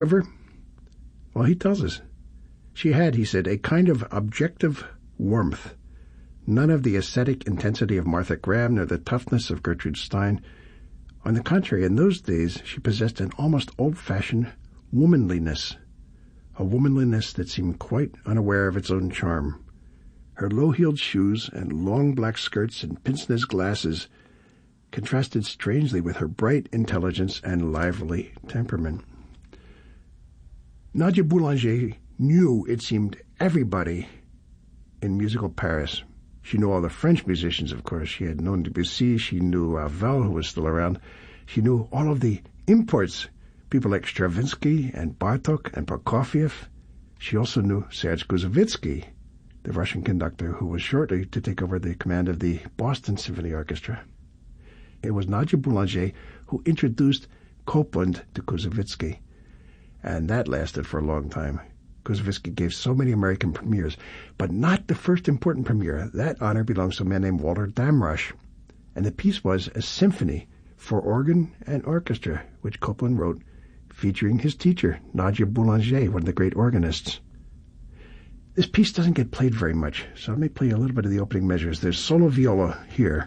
However, well, he tells us, she had, he said, a kind of objective warmth, none of the ascetic intensity of Martha Graham nor the toughness of Gertrude Stein. On the contrary, in those days she possessed an almost old-fashioned womanliness, a womanliness that seemed quite unaware of its own charm. Her low-heeled shoes and long black skirts and pince-nez glasses contrasted strangely with her bright intelligence and lively temperament. Nadia Boulanger knew, it seemed, everybody in musical Paris. She knew all the French musicians, of course. She had known Debussy. She knew Ravel, who was still around. She knew all of the imports, people like Stravinsky and Bartok and Prokofiev. She also knew Serge Koussevitzky, the Russian conductor who was shortly to take over the command of the Boston Symphony Orchestra. It was Nadia Boulanger who introduced Copland to Koussevitzky, and that lasted for a long time. Koussevitzky gave so many American premieres, but not the first important premiere. That honor belongs to a man named Walter Damrosch, and the piece was a symphony for organ and orchestra, which Copland wrote, featuring his teacher, Nadia Boulanger, one of the great organists. This piece doesn't get played very much, so let me play a little bit of the opening measures. There's solo viola here.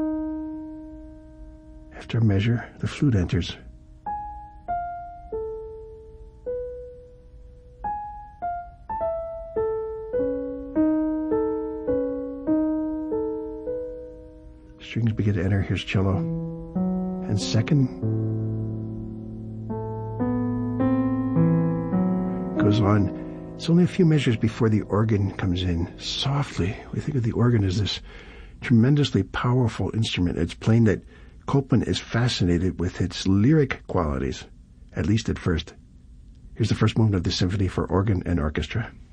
After a measure, the flute enters. Strings begin to enter. Here's cello. And second goes on. It's only a few measures before the organ comes in. Softly. We think of the organ as this tremendously powerful instrument. It's plain that Copland is fascinated with its lyric qualities, at least at first. Here's the first movement of the symphony for organ and orchestra.